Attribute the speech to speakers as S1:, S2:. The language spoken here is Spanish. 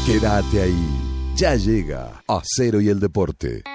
S1: Quédate ahí. Ya llega Acero y el Deporte.